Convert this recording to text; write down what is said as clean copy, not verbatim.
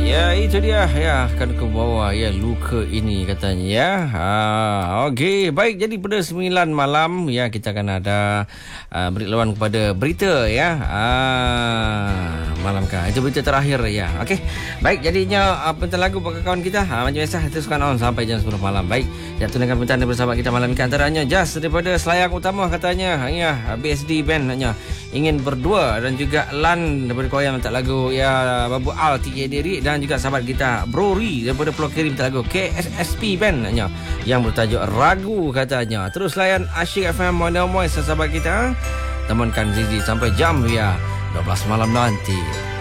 Ya, itu dia ya, akan ke bawah ya luka ini katanya ya. Okey, baik, jadi pada 9 malam ya kita akan ada beri lawan kepada berita ya. Malamkah itu berita terakhir ya. Okey. Baik, jadinya pentas lagu bagi kawan kita macam biasa teruskan on sampai jam 10 malam. Baik, ya tunaikan pentas bersama kita malam ini antaranya Jas daripada Selayang Utama katanya ya, BSD band hanya ingin berdua, dan juga Lan daripada Koyam minta lagu ya, Babu Al Tiga Diri, dan juga sahabat kita Brori daripada Pulau Kirim minta lagu KSSP band yang bertajuk Ragu katanya. Terus layan Asyik FM Mono Moy sahabat kita, temankan Zizi sampai jam ya 12 malam nanti.